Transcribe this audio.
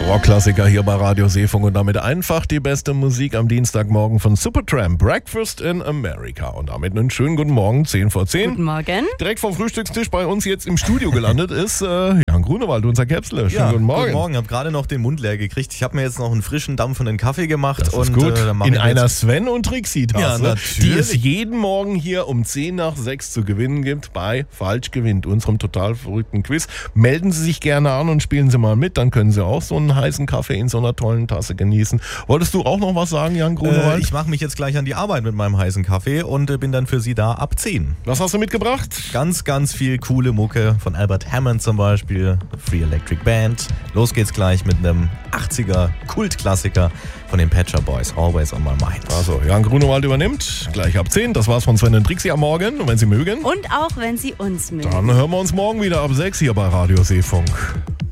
Rockklassiker hier bei Radio Seefunk und damit einfach die beste Musik am Dienstagmorgen von Supertramp, Breakfast in America. Und damit einen schönen guten Morgen, 10 vor 10. Guten Morgen. Direkt vom Frühstückstisch bei uns jetzt im Studio gelandet ist Jan Grunewald, unser Käpsle. Schönen guten Morgen. Guten Morgen, ich habe gerade noch den Mund leer gekriegt. Ich habe mir jetzt noch einen frischen, dampfenden Kaffee gemacht. Das ist und, gut. In einer jetzt Sven- und Trixie-Tasse, Ja, natürlich. die es jeden Morgen hier um 10 nach 6 zu gewinnen gibt bei Falsch gewinnt, unserem total verrückten Quiz. Melden Sie sich gerne an und spielen Sie mal mit, dann können Sie auch so einen heißen Kaffee in so einer tollen Tasse genießen. Wolltest du auch noch was sagen, Jan Grunewald? Ich mache mich jetzt gleich an die Arbeit mit meinem heißen Kaffee und bin dann für Sie da ab 10. Was hast du mitgebracht? Ganz, ganz viel coole Mucke von Albert Hammond zum Beispiel, Free Electric Band. Los geht's gleich mit einem 80er Kultklassiker von den Pet Shop Boys, Always on My Mind. Also, Jan Grunewald übernimmt, gleich ab 10. Das war's von Sven und Trixie am Morgen. Und wenn Sie mögen, Und auch wenn Sie uns mögen. dann hören wir uns morgen wieder ab 6 hier bei Radio Seefunk.